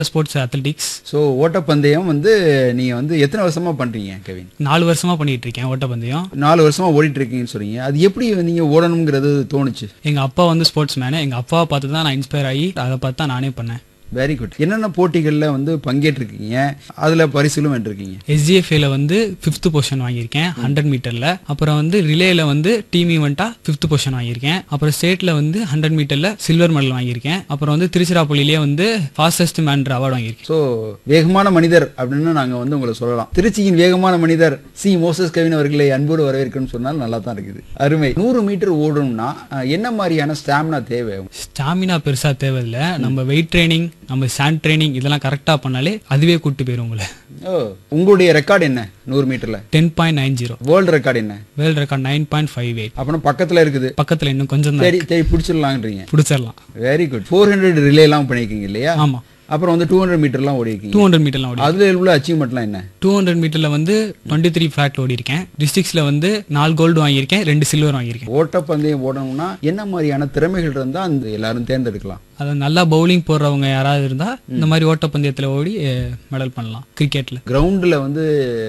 Sports athletics. So ஓட்டப்பந்தயம் வந்து நீங்க வந்து எத்தனை வருஷமா பண்றீங்க கெவின்? 4 வருஷமா பண்ணிட்டு இருக்கேன் ஓட்டப்பந்தயம். 4 வருஷமா ஓடிட்டு இருக்கீங்கன்னு சொல்றீங்க. அது எப்படி நீங்க ஓடணுங்கிறது தோணுச்சு? எங்க அப்பா வந்து ஸ்போர்ட்ஸ் மேனு. எங்க அப்பாவை பார்த்து தான் நான் இன்ஸ்பயர் ஆகி அதை பார்த்து தான் நானே பண்ணேன். Very good. என்னென்ன போட்டிகள்ல வந்து பங்கேற்றிருக்கீங்க, அதுல பரிசுகளும் வென்றிருக்கீங்க? SGFல வந்து 5th பொசிஷன் வாங்கியிருக்கேன் 100 மீட்டர்ல. அப்புறம் வந்து ரிலேல வந்து டீம் ஈவெண்டா 5th பொசிஷன் வாங்கியிருக்கேன். அப்புறம் ஸ்டேட்ல வந்து 100 மீட்டர்ல சில்வர் மெடல் வாங்கியிருக்கேன். அப்புறம் வந்து திருச்சிராப்பள்ளியிலேயே வந்து ஃபாஸ்டஸ்ட் மேன் அவார்டு வாங்கியிருக்கேன். ஸோ வேகமான மனிதர் அப்படின்னு நாங்க வந்து உங்களை சொல்லலாம். திருச்சியின் வேகமான மனிதர் சி மோசஸ் கெவின் அவர்களை அன்போடு வரவேற்கணும்னு சொன்னால் நல்லா தான் இருக்குது. அருமை. 100 மீட்டர் ஓடணும்னா என்ன மாதிரியான ஸ்டாமினா தேவை? ஸ்டாமினா பெருசா தேவையில்லை. நம்ம வெயிட் ட்ரைனிங், நம்ம சாண்ட் ட்ரைனிங் இதெல்லாம் கரெக்டா பண்ணாலே அதுவே கூட்டு போயிரும் உங்களை. உங்களுடைய ரெக்கார்டு என்ன 100 மீட்டர்ல? 10.90. வேர்ல்டு ரெக்கார்டு என்ன? World record 9.58. அப்புறம் பக்கத்துல இருக்குது. பக்கத்துல இன்னும் கொஞ்சம் சரி சரி பிடிச்சிடலான்றீங்க. பிடிச்சிடலாம். Very good. 400 ரிலே எல்லாம் பண்ணிருக்கீங்க இல்லையா? ஆமா. அப்புறம் வந்து 200 மீட்டர்லாம் ஓடி இருக்கீங்க. 200 மீட்டர்லாம் ஓடி. அதுல உள்ள அச்சீவ்மெண்ட்லாம் என்ன? 200 மீட்டர்ல வந்து 23 ஃபிளாட்ல ஓடி இருக்கேன். டிஸ்ட்ரிக்ட்ஸ்ல வந்து 4 கோல்டு வாங்கியிருக்கேன், 2 சில்வர் வாங்கியிருக்கேன். ஓட்டப்பந்தயம் ஓடணும்னா என்ன மாதிரியான திறமைகள் இருந்தா அந்த எல்லாரும் தேர்ந்தெடுக்கலாம்? அது நல்லா பவுலிங் போடுறவங்க யாராவது இருந்தா இந்த மாதிரி ஓட்டப்பந்தயத்துல ஓடி மெடல் பண்ணலாம். கிரிக்கெட்ல கிரவுண்ட்ல வந்து